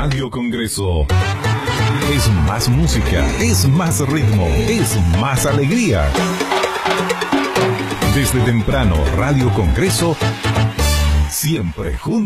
Radio Congreso. Es más música, es más ritmo, es más alegría. Desde temprano, Radio Congreso, siempre juntos.